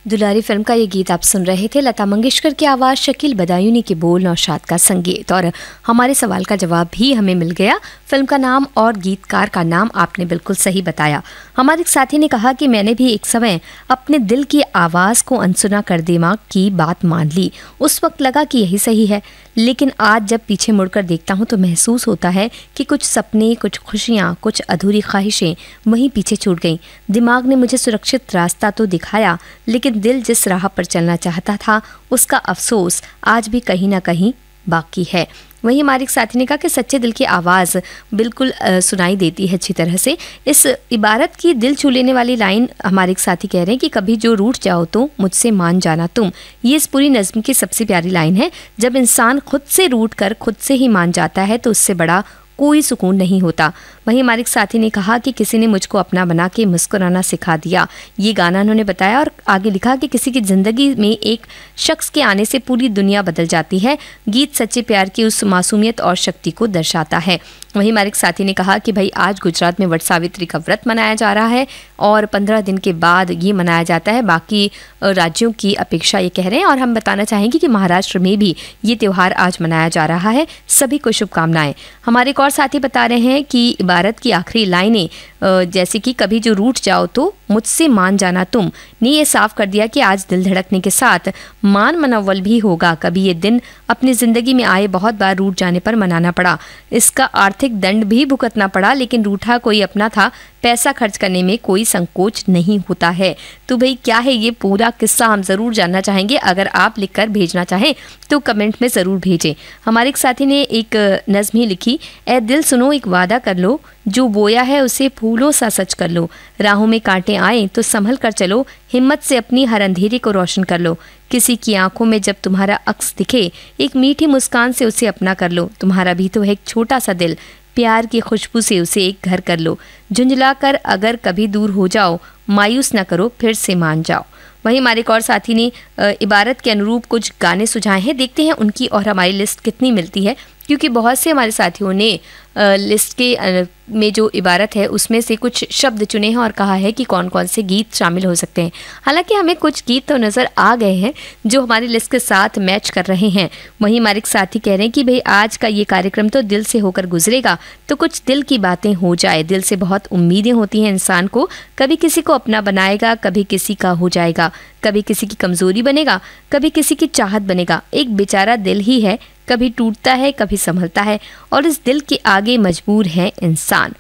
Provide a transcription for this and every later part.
दुलारी film का ये गीत आप सुन रहे थे। लता मंगेशकर की आवाज़, शकील बदायूनी के बोल, नौशाद का संगीत। और हमारे सवाल का जवाब भी हमें मिल गया। फिल्म का नाम और गीतकार का नाम आपने बिल्कुल सही बताया। हमारे एक साथी ने कहा कि मैंने भी एक समय अपने दिल की आवाज़ को अनसुना कर दिमाग की बात मान ली। उस वक्त लगा कि यही सही है, लेकिन आज जब पीछे मुड़कर देखता हूँ तो महसूस होता है कि कुछ सपने, कुछ खुशियाँ, कुछ अधूरी ख्वाहिशें वहीं पीछे छूट गईं। दिमाग ने मुझे सुरक्षित रास्ता तो दिखाया, लेकिन दिल जिस राह पर चलना चाहता था उसका अफसोस आज भी कहीं ना कहीं बाकी है। वहीं हमारे एक साथी ने कहा कि सच्चे दिल की आवाज़ बिल्कुल सुनाई देती है अच्छी तरह से। इस इबारत की दिल छू लेने वाली लाइन हमारे एक साथी कह रहे हैं कि कभी जो रूठ जाओ तो मुझसे मान जाना तुम। ये इस पूरी नज़्म की सबसे प्यारी लाइन है। जब इंसान खुद से रूठ कर खुद से ही मान जाता है तो उससे बड़ा कोई सुकून नहीं होता। वहीं हमारे एक साथी ने कहा कि किसी ने मुझको अपना बना के मुस्कुराना सिखा दिया। ये गाना उन्होंने बताया और आगे लिखा कि किसी की ज़िंदगी में एक शख्स के आने से पूरी दुनिया बदल जाती है। गीत सच्चे प्यार की उस मासूमियत और शक्ति को दर्शाता है। वहीं हमारे एक साथी ने कहा कि भाई आज गुजरात में वट सावित्री का व्रत मनाया जा रहा है और 15 दिन के बाद ये मनाया जाता है। बाकी राज्यों की अपेक्षा ये कह रहे हैं। और हम बताना चाहेंगे कि महाराष्ट्र में भी ये त्यौहार आज मनाया जा रहा है। सभी को शुभकामनाएं। हमारे एक और साथी बता रहे हैं कि इबारत की आखिरी लाइनें जैसे कि कभी जो रूठ जाओ तो मुझसे मान जाना तुम ने ये साफ कर दिया कि आज दिल धड़कने के साथ मान मनव्वल भी होगा। कभी ये दिन अपनी ज़िंदगी में आए, बहुत बार रूठ जाने पर मनाना पड़ा, इसका आर्थिक दंड भी भुगतना पड़ा, लेकिन रूठा कोई अपना था, पैसा खर्च करने में कोई संकोच नहीं होता है। तो भाई क्या है ये पूरा किस्सा, हम ज़रूर जानना चाहेंगे। अगर आप लिखकर भेजना चाहें तो कमेंट में ज़रूर भेजें। हमारे एक साथी ने एक नज़्म ही लिखी, ए दिल सुनो एक वादा कर लो, जो बोया है उसे फूलों सा सच कर लो, राहों में कांटे आए तो संभल कर चलो, हिम्मत से अपनी हर अंधेरे को रोशन कर लो, किसी की आंखों में जब तुम्हारा अक्स दिखे एक मीठी मुस्कान से उसे अपना कर लो, तुम्हारा भी तो है एक छोटा सा दिल, प्यार की खुशबू से उसे एक घर कर लो, झुंझला कर अगर कभी दूर हो जाओ, मायूस न करो फिर से मान जाओ। वहीं हमारे एक और साथी ने इबारत के अनुरूप कुछ गाने सुझाए हैं। देखते हैं उनकी और हमारी लिस्ट कितनी मिलती है, क्योंकि बहुत से हमारे साथियों ने लिस्ट के में जो इबारत है उसमें से कुछ शब्द चुने हैं और कहा है कि कौन कौन से गीत शामिल हो सकते हैं। हालांकि हमें कुछ गीत तो नज़र आ गए हैं जो हमारी लिस्ट के साथ मैच कर रहे हैं। वहीं हमारे एक साथी कह रहे हैं कि भाई आज का ये कार्यक्रम तो दिल से होकर गुजरेगा, तो कुछ दिल की बातें हो जाए। दिल से बहुत उम्मीदें होती हैं इंसान को, कभी किसी को अपना बनाएगा, कभी किसी का हो जाएगा, कभी किसी की कमज़ोरी बनेगा, कभी किसी की चाहत बनेगा। एक बेचारा दिल ही है, कभी टूटता है कभी संभलता है, और इस दिल के आगे मजबूर है इंसान।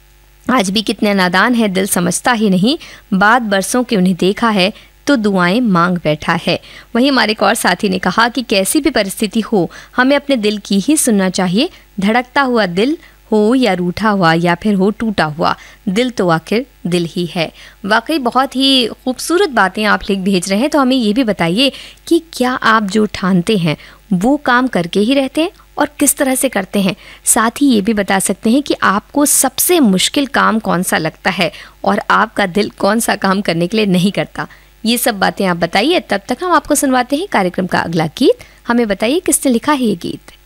आज भी कितने नादान है, दिल समझता ही नहीं, बाद बरसों के उन्हें देखा है तो दुआएं मांग बैठा है। वहीं हमारे एक और साथी ने कहा कि कैसी भी परिस्थिति हो हमें अपने दिल की ही सुनना चाहिए। धड़कता हुआ दिल हो या रूठा हुआ या फिर हो टूटा हुआ, दिल तो आखिर दिल ही है। वाकई बहुत ही खूबसूरत बातें आप लिख भेज रहे हैं। तो हमें ये भी बताइए कि क्या आप जो ठानते हैं वो काम करके ही रहते हैं और किस तरह से करते हैं। साथ ही ये भी बता सकते हैं कि आपको सबसे मुश्किल काम कौन सा लगता है और आपका दिल कौन सा काम करने के लिए नहीं करता। ये सब बातें आप बताइए। तब तक हम आपको सुनवाते हैं कार्यक्रम का अगला गीत। हमें बताइए किसने लिखा है ये गीत।